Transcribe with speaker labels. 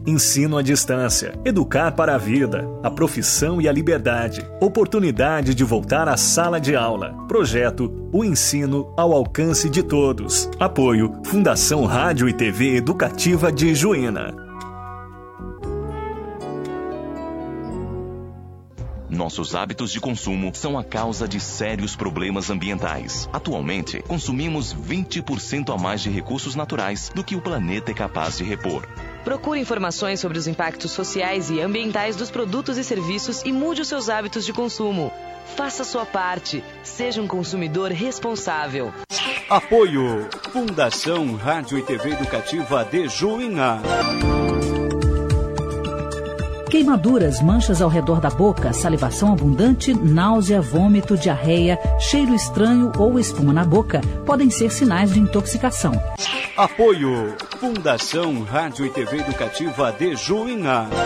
Speaker 1: Ensino à distância. Educar para a vida, a profissão e a liberdade. Oportunidade de voltar à sala de aula. Projeto O Ensino ao Alcance de Todos. Apoio Fundação Rádio e TV Educativa de Juína.
Speaker 2: Nossos hábitos de consumo são a causa de sérios problemas ambientais. Atualmente, consumimos 20% a mais de recursos naturais do que o planeta é capaz de repor.
Speaker 3: Procure informações sobre os impactos sociais e ambientais dos produtos e serviços e mude os seus hábitos de consumo. Faça a sua parte. Seja um consumidor responsável.
Speaker 4: Apoio Fundação Rádio e TV Educativa de Juína.
Speaker 5: Queimaduras, manchas ao redor da boca, salivação abundante, náusea, vômito, diarreia, cheiro estranho ou espuma na boca podem ser sinais de intoxicação.
Speaker 4: Apoio Fundação Rádio e TV Educativa de Juína.